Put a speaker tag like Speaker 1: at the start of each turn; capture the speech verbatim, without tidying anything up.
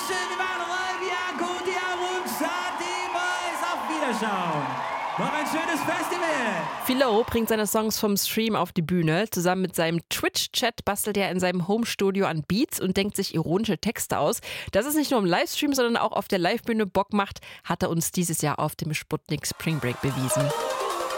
Speaker 1: Dankeschön, wir waren live. Ja, gut, ja, Rundschat, die Boys. Auf Wiederschauen. Noch ein schönes Festival.
Speaker 2: Philo bringt seine Songs vom Stream auf die Bühne. Zusammen mit seinem Twitch-Chat bastelt er in seinem Homestudio an Beats und denkt sich ironische Texte aus. Dass es nicht nur im Livestream, sondern auch auf der Livebühne Bock macht, hat er uns dieses Jahr auf dem Sputnik Spring Break bewiesen.